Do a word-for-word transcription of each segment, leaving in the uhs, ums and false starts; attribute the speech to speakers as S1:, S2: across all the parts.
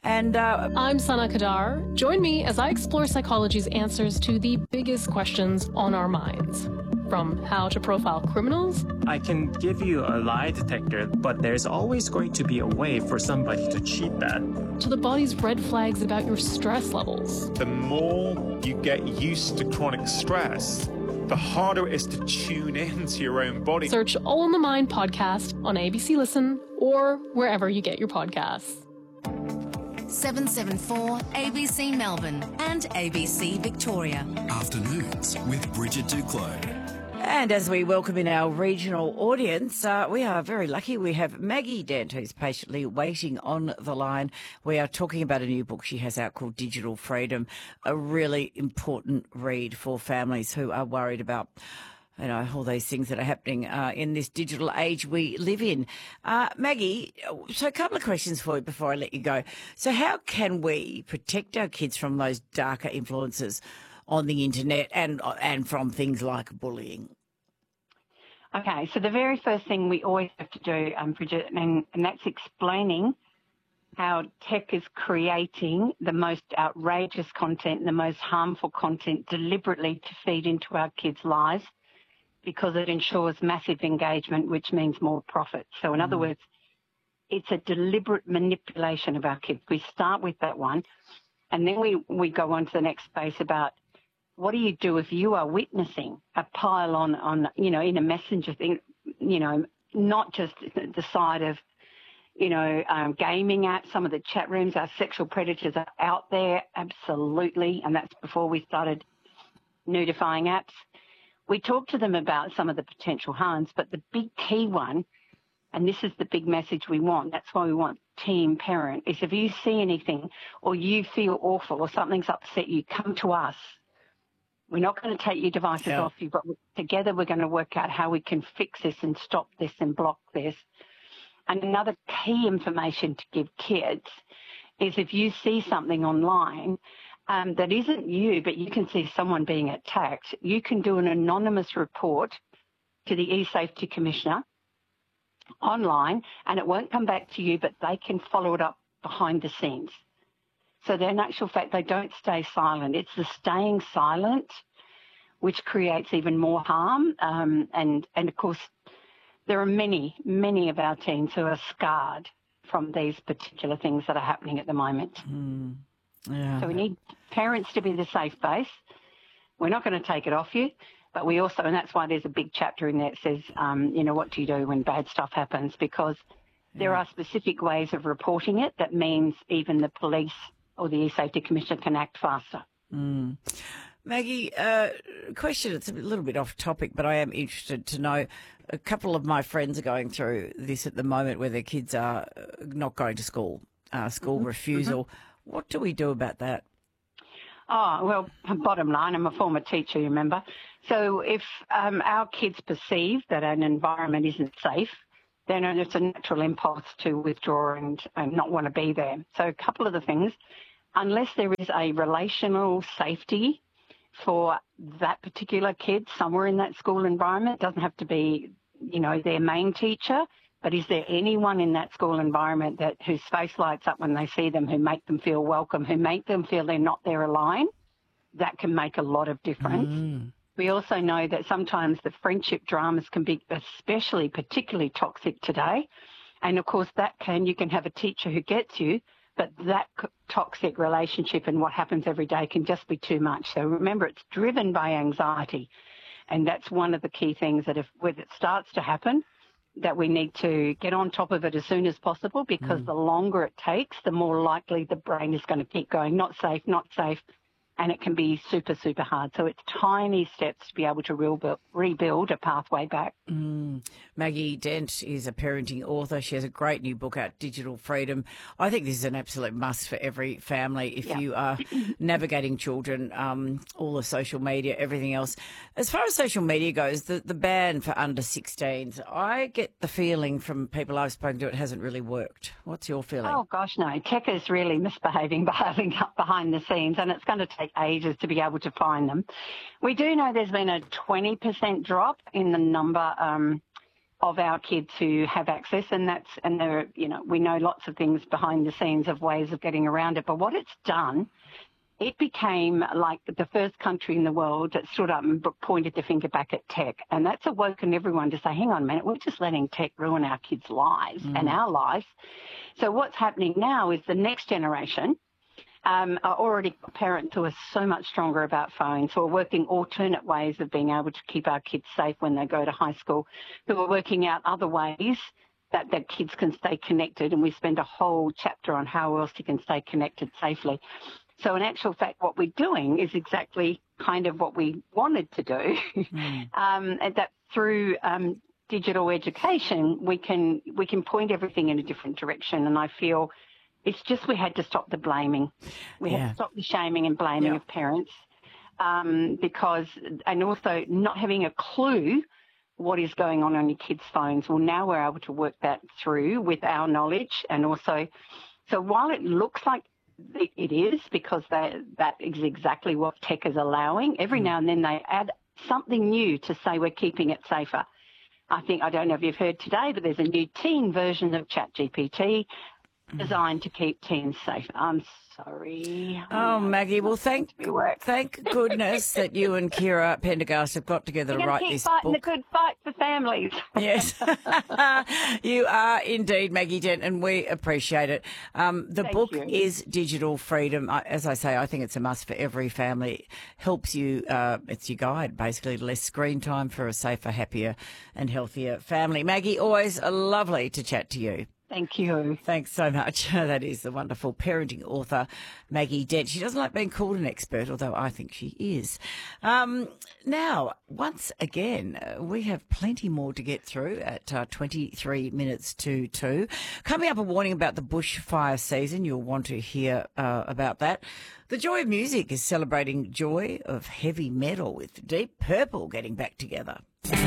S1: And uh,
S2: I'm Sana Kadar. Join me as I explore psychology's answers to the biggest questions on our minds. From how to profile criminals.
S3: I can give you a lie detector, but there's always going to be a way for somebody to cheat that.
S2: To the body's red flags about your stress levels.
S4: The more you get used to chronic stress, the harder it is to tune into your own body.
S2: Search All in the Mind podcast on A B C Listen or wherever you get your podcasts.
S5: seven seven four A B C Melbourne and A B C Victoria.
S6: Afternoons with Bridget Duclos.
S1: And as we welcome in our regional audience, uh, we are very lucky. We have Maggie Dent, who's patiently waiting on the line. We are talking about a new book she has out called Digital Freedom, a really important read for families who are worried about, you know, all these things that are happening uh, in this digital age we live in. Uh, Maggie, so a couple of questions for you before I let you go. So how can we protect our kids from those darker influences on the internet and and from things like bullying?
S7: Okay, so the very first thing we always have to do, um, Bridget, and, and that's explaining how tech is creating the most outrageous content, the most harmful content deliberately to feed into our kids' lives because it ensures massive engagement, which means more profit. So in mm. other words, it's a deliberate manipulation of our kids. We start with that one, and then we, we go on to the next space about what do you do if you are witnessing a pile on, on, you know, in a messenger thing, you know, not just the side of, you know, um, gaming apps, some of the chat rooms, our sexual predators are out there, absolutely, and that's before we started nudifying apps. We talk to them about some of the potential harms, but the big key one, and this is the big message we want, that's why we want team parent, is if you see anything or you feel awful or something's upset you, come to us. We're not going to take your devices yeah. off you, but together we're going to work out how we can fix this and stop this and block this. And another key information to give kids is if you see something online um, that isn't you, but you can see someone being attacked, you can do an anonymous report to the E-Safety Commissioner online, and it won't come back to you, but they can follow it up behind the scenes. So in actual fact, they don't stay silent. It's the staying silent which creates even more harm. Um, and, and, of course, there are many, many of our teens who are scarred from these particular things that are happening at the moment.
S1: Mm. Yeah.
S7: So we need parents to be the safe base. We're not going to take it off you, but we also, and that's why there's a big chapter in there that says, um, you know, what do you do when bad stuff happens? Because there are specific ways of reporting it that means even the police or the E-Safety Commissioner can act faster.
S1: Mm. Maggie, uh, question, it's a little bit off topic, but I am interested to know, a couple of my friends are going through this at the moment where their kids are not going to school, uh, school mm-hmm. refusal. Mm-hmm. What do we do about that?
S7: Oh, well, bottom line, I'm a former teacher, you remember. So if um, our kids perceive that an environment isn't safe, then it's a natural impulse to withdraw and, and not want to be there. So a couple of the things, unless there is a relational safety for that particular kid somewhere in that school environment, it doesn't have to be, you know, their main teacher, but is there anyone in that school environment that whose face lights up when they see them, who make them feel welcome, who make them feel they're not there alone? That can make a lot of difference. Mm. We also know that sometimes the friendship dramas can be especially particularly toxic today. And, of course, that can, you can have a teacher who gets you, but that toxic relationship and what happens every day can just be too much. So remember, it's driven by anxiety. And that's one of the key things that if when it starts to happen, that we need to get on top of it as soon as possible, because mm. the longer it takes, the more likely the brain is going to keep going, not safe, not safe. And it can be super, super hard. So it's tiny steps to be able to rebuild, rebuild a pathway back.
S1: Mm. Maggie Dent is a parenting author. She has a great new book out, Digital Freedom. I think this is an absolute must for every family if yeah. you are navigating children, um, all the social media, everything else. As far as social media goes, the, the ban for under sixteens, I get the feeling from people I've spoken to it hasn't really worked. What's your feeling?
S7: Oh, gosh, no. Tech is really misbehaving, behaving up behind the scenes, and it's going to take ages to be able to find them. We do know there's been a twenty percent drop in the number um, of our kids who have access, and that's and there are, you know, we know lots of things behind the scenes of ways of getting around it. But what it's done, it became like the first country in the world that stood up and pointed the finger back at tech. And that's awoken everyone to say, hang on a minute, we're just letting tech ruin our kids' lives mm. and our lives. So what's happening now is the next generation um, are already parents who are so much stronger about phones, who are working alternate ways of being able to keep our kids safe when they go to high school, who are working out other ways that, that kids can stay connected. And we spend a whole chapter on how else you can stay connected safely. So in actual fact, what we're doing is exactly kind of what we wanted to do, mm. um, and that through um, digital education, we can we can point everything in a different direction. And I feel it's just we had to stop the blaming. We yeah. had to stop the shaming and blaming yeah. of parents um, because, and also not having a clue what is going on on your kids' phones. Well, now we're able to work that through with our knowledge, and also, so while it looks like it is, because they, that is exactly what tech is allowing. Every now and then they add something new to say we're keeping it safer. I think, I don't know if you've heard today, but there's a new teen version of ChatGPT designed to keep teens safe. I'm sorry.
S1: Oh, Maggie, well, thank thank goodness that you and Kira Pendergast have got together
S7: We're
S1: to write
S7: keep
S1: this
S7: fighting
S1: book.
S7: the good fight for families.
S1: Yes, you are indeed, Maggie Dent, and we appreciate it. Um, the
S7: Thank
S1: book
S7: you.
S1: is Digital Freedom. I, as I say, I think it's a must for every family. Helps you, uh, it's your guide, basically, to less screen time for a safer, happier and healthier family. Maggie, always lovely to chat to you.
S7: Thank you.
S1: Thanks so much. That is the wonderful parenting author, Maggie Dent. She doesn't like being called an expert, although I think she is. Um, now, once again, uh, we have plenty more to get through at uh, twenty-three minutes to two. Coming up, a warning about the bushfire season. You'll want to hear uh, about that. The Joy of Music is celebrating joy of heavy metal with Deep Purple getting back together.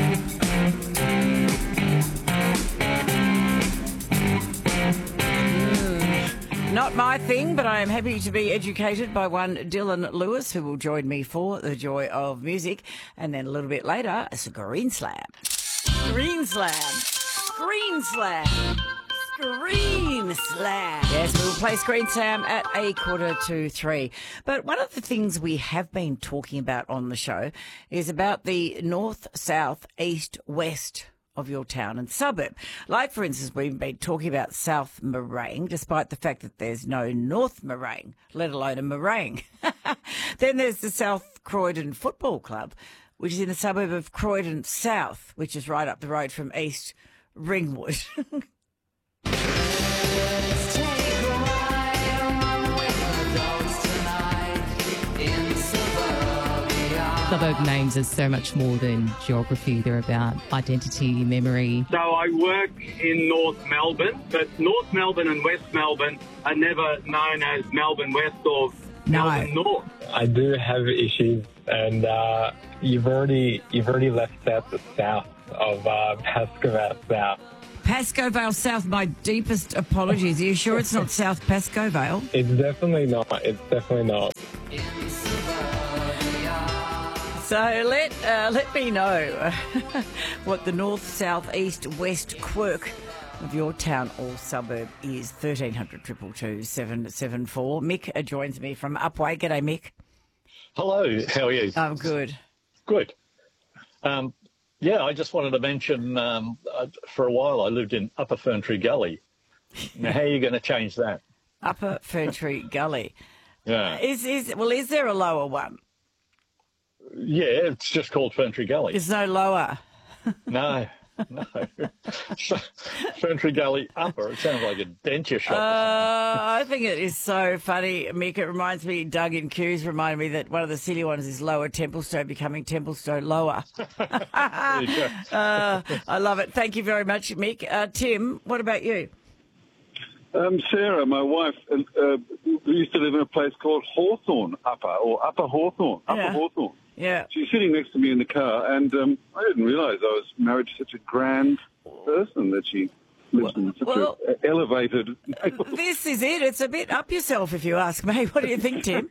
S1: Not my thing, but I am happy to be educated by one Dylan Lewis, who will join me for The Joy of Music. And then a little bit later, a Screen Slam. Screen Slam. Screen Slam. Screen Slam. Yes, we will play Screen Slam at a quarter to three. But one of the things we have been talking about on the show is about the north, south, east, west of your town and suburb. Like, for instance, we've been talking about South Morang, despite the fact that there's no North Morang, let alone a meringue. Then there's the South Croydon Football Club, which is in the suburb of Croydon South, which is right up the road from East Ringwood.
S8: Suburb names are so much more than geography. They're about identity, memory.
S9: So I work in North Melbourne, but North Melbourne and West Melbourne are never known as Melbourne West or
S1: no.
S9: Melbourne North.
S10: I do have issues, and uh, you've already you've already left out the south of uh, Pascoe Vale South.
S1: Pascoe Vale South, my deepest apologies. Are you sure it's not South Pascoe Vale?
S10: It's definitely not. It's definitely not.
S1: So let uh, let me know what the north, south, east, west quirk of your town or suburb is. thirteen hundred, two two two, seven seven four. Mick uh, joins me from Upwey. G'day, Mick.
S11: Hello, how are you?
S1: I'm good.
S11: Good. Um, yeah, I just wanted to mention, um, uh, for a while I lived in Upper Ferntree Gully. Now, how are you going to change that?
S1: Upper Ferntree Gully.
S11: Yeah.
S1: Is is well, is there a lower one?
S11: Yeah, it's just called Ferntree Gully.
S1: There's no lower.
S11: No, no. Ferntree Gully Upper. It sounds like a denture shop.
S1: Uh, I think it is so funny, Mick. It reminds me, Doug and Hughes reminded me that one of the silly ones is Lower Templestowe becoming Templestowe Lower.
S11: There you go.
S1: uh, I love it. Thank you very much, Mick. Uh, Tim, what about you?
S12: Um, Sarah, my wife, uh, used to live in a place called Hawthorne Upper, or Upper Hawthorne, Upper
S1: Yeah.
S12: Hawthorne.
S1: Yeah.
S12: She's sitting next to me in the car, and um, I didn't realise I was married to such a grand person that she Listen, such
S1: well,
S12: a elevated.
S1: This is it. It's a bit up yourself, if you ask me. What do you think, Tim?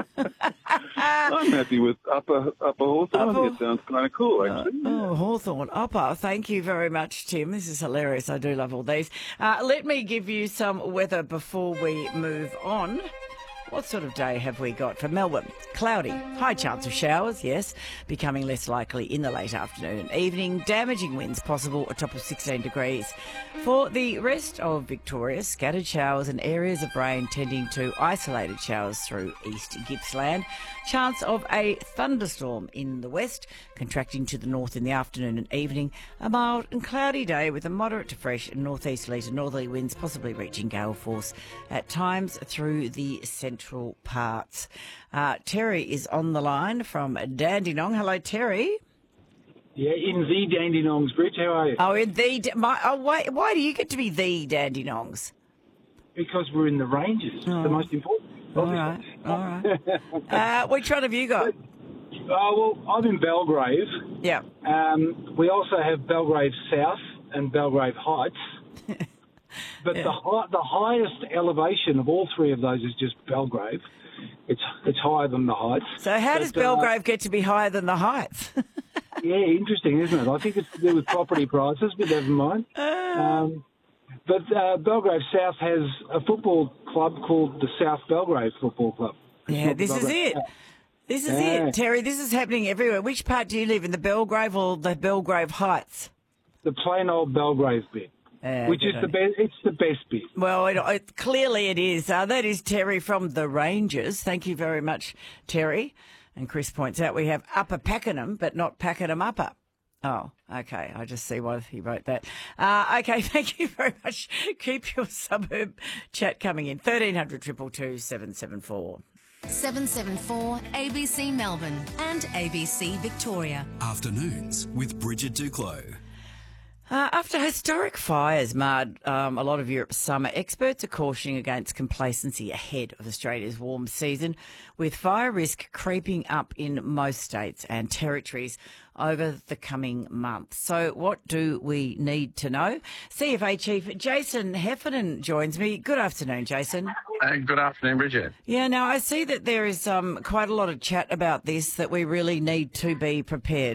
S12: I'm happy with Upper Upper Hawthorn. I think it sounds kind of cool, actually.
S1: Oh, Hawthorn Upper. Thank you very much, Tim. This is hilarious. I do love all these. Uh, let me give you some weather before we move on. What sort of day have we got for Melbourne? Cloudy, high chance of showers, yes, becoming less likely in the late afternoon and evening. Damaging winds possible, a top of sixteen degrees. For the rest of Victoria, scattered showers and areas of rain tending to isolated showers through East Gippsland. Chance of a thunderstorm in the west, contracting to the north in the afternoon and evening. A mild and cloudy day with a moderate to fresh and northeasterly to northerly winds, possibly reaching gale force at times through the central parts. Uh, Terry is on the line from Dandenong. Hello, Terry.
S13: Yeah, in the Dandenongs, Bridge. How are you?
S1: Oh, in the... My, oh, why, why do you get to be the Dandenongs?
S13: Because we're in the ranges. Oh. The most important.
S1: All right, all right. uh, which one have you got?
S13: Oh, well, I'm in Belgrave.
S1: Yeah.
S13: Um, we also have Belgrave South and Belgrave Heights. But yeah. the high, the highest elevation of all three of those is just Belgrave. It's it's higher than the Heights.
S1: So how
S13: but,
S1: does Belgrave uh, get to be higher than the Heights?
S13: Yeah, interesting, isn't it? I think it's to do with property prices, but never mind. Um, but uh, Belgrave South has a football club called the South Belgrave Football Club. It's
S1: yeah, this is it. South. This is yeah. it, Terry. This is happening everywhere. Which part do you live in, the Belgrave or the Belgrave Heights?
S13: The plain old Belgrave bit. Uh, Which is the best? It's the best bit.
S1: Well, it, it, clearly it is. Uh, that is Terry from the Rangers. Thank you very much, Terry. And Chris points out we have Upper Pakenham, but not Pakenham Upper. Oh, okay. I just see why he wrote that. Uh, okay, thank you very much. Keep your suburb chat coming in. thirteen hundred, two two two, seven seven four.
S5: seven seven four A B C Melbourne and A B C Victoria.
S6: Afternoons with Bridget Duclos.
S1: Uh, after historic fires marred um, a lot of Europe's summer, experts are cautioning against complacency ahead of Australia's warm season, with fire risk creeping up in most states and territories over the coming months. So what do we need to know? C F A Chief Jason Heffernan joins me. Good afternoon, Jason.
S14: Uh, good afternoon, Bridget.
S1: Yeah, now I see that there is um, quite a lot of chat about this, that we really need to be prepared.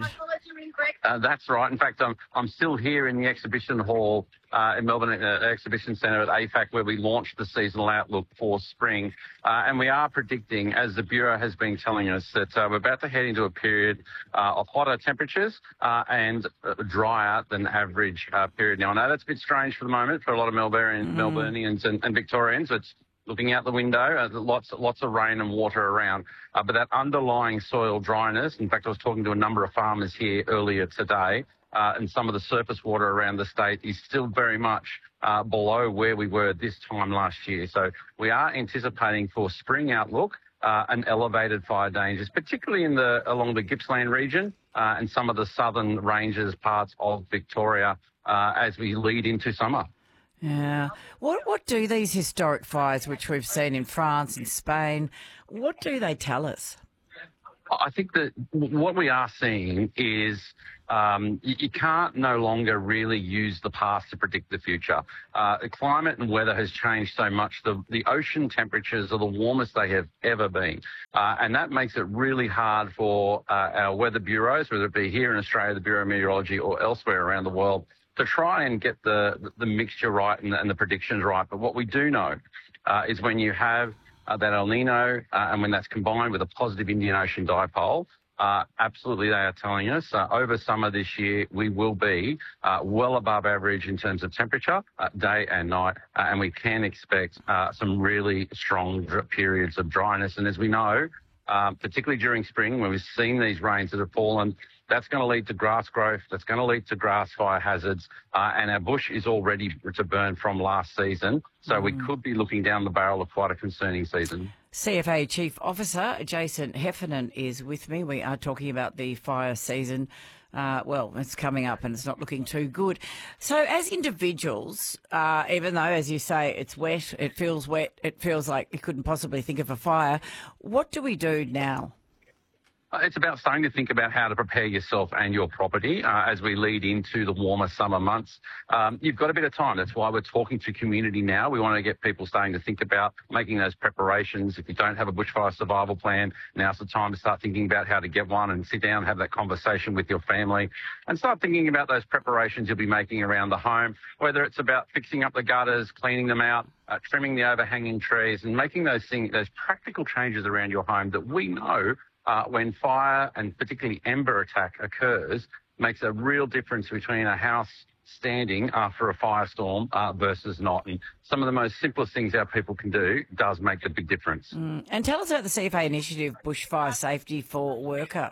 S14: Uh, that's right. In fact, I'm, I'm still here in the exhibition hall uh, in Melbourne uh, Exhibition Centre at A FAC, where we launched the seasonal outlook for spring. Uh, and we are predicting, as the Bureau has been telling us, that uh, we're about to head into a period uh, of hotter temperatures uh, and uh, drier than average uh, period. Now, I know that's a bit strange for the moment for a lot of Melbourne, mm. Melburnians and, and Victorians. It's looking out the window, uh, lots, lots of rain and water around. Uh, but that underlying soil dryness, in fact, I was talking to a number of farmers here earlier today, uh, and some of the surface water around the state is still very much uh, below where we were this time last year. So we are anticipating for spring outlook uh, an elevated fire dangers, particularly in the along the Gippsland region uh, and some of the southern ranges parts of Victoria uh, as we lead into summer.
S1: Yeah. What what do these historic fires, which we've seen in France and Spain, what do they tell us?
S14: I think that what we are seeing is um, you, you can't no longer really use the past to predict the future. Uh, the climate and weather has changed so much. The, the ocean temperatures are the warmest they have ever been. Uh, and that makes it really hard for uh, our weather bureaus, whether it be here in Australia, the Bureau of Meteorology, or elsewhere around the world, to try and get the, the mixture right and the, and the predictions right. But what we do know uh, is when you have uh, that El Nino uh, and when that's combined with a positive Indian Ocean dipole, uh, absolutely they are telling us uh, over summer this year we will be uh, well above average in terms of temperature, uh, day and night, uh, and we can expect uh, some really strong dr- periods of dryness. And as we know, uh, particularly during spring when we've seen these rains that have fallen, that's going to lead to grass growth. That's going to lead to grass fire hazards. Uh, and our bush is all ready to burn from last season. So mm. we could be looking down the barrel of quite a concerning season.
S1: C F A Chief Officer Jason Heffernan is with me. We are talking about the fire season. Uh, well, it's coming up and it's not looking too good. So as individuals, uh, even though, as you say, it's wet, it feels wet, it feels like you couldn't possibly think of a fire, what do we do now?
S14: It's about starting to think about how to prepare yourself and your property uh, as we lead into the warmer summer months. Um, you've got a bit of time. That's why we're talking to community now. We want to get people starting to think about making those preparations. If you don't have a bushfire survival plan, now's the time to start thinking about how to get one and sit down and have that conversation with your family and start thinking about those preparations you'll be making around the home, whether it's about fixing up the gutters, cleaning them out, uh, trimming the overhanging trees and making those things, those practical changes around your home that we know Uh, when fire and particularly ember attack occurs, makes a real difference between a house standing after a firestorm uh, versus not. And some of the most simplest things our people can do does make a big difference.
S1: Mm. And tell us about the C F A initiative, Bushfire Safety for Worker.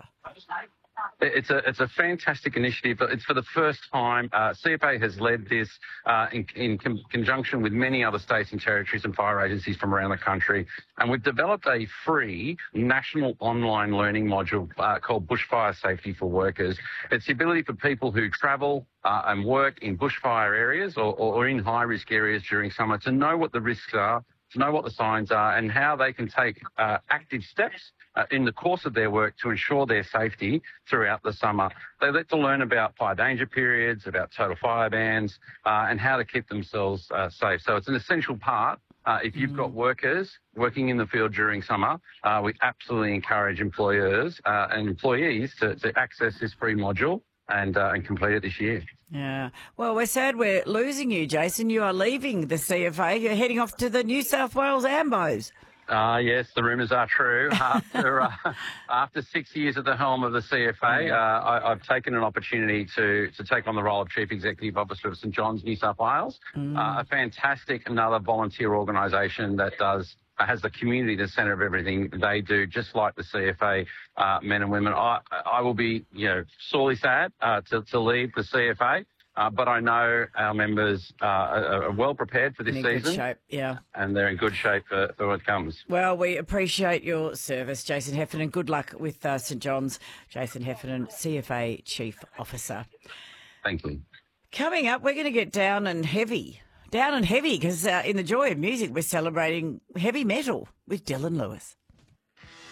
S14: It's a it's a fantastic initiative. It's for the first time. Uh, C F A has led this uh, in, in con- conjunction with many other states and territories and fire agencies from around the country. And we've developed a free national online learning module uh, called Bushfire Safety for Workers. It's the ability for people who travel uh, and work in bushfire areas or, or in high-risk areas during summer to know what the risks are, to know what the signs are and how they can take uh, active steps uh, in the course of their work to ensure their safety throughout the summer. They get to learn about fire danger periods, about total fire bans, uh, and how to keep themselves uh, safe. So it's an essential part. Uh, if you've got workers working in the field during summer, uh, we absolutely encourage employers uh, and employees to, to access this free module and, uh, and complete it this year.
S1: Yeah. Well, we're sad we're losing you, Jason. You are leaving the C F A. You're heading off to the New South Wales Ambos.
S14: Uh, yes, the rumours are true. After uh, after six years at the helm of the C F A, uh, I, I've taken an opportunity to to take on the role of Chief Executive Officer of St John's, New South Wales, mm. uh, a fantastic another volunteer organisation that does uh, has the community the centre of everything they do, just like the C F A uh, men and women. I I will be you know sorely sad uh, to to leave the C F A. Uh, but I know our members uh, are, are well prepared for this
S1: in
S14: season.
S1: Good shape, yeah.
S14: And they're in good shape for, for what comes.
S1: Well, we appreciate your service, Jason Heffernan. Good luck with uh, St John's. Jason Heffernan, C F A Chief Officer.
S14: Thank you.
S1: Coming up, we're going to get down and heavy. Down and heavy because uh, in the joy of music, we're celebrating heavy metal with Dylan Lewis.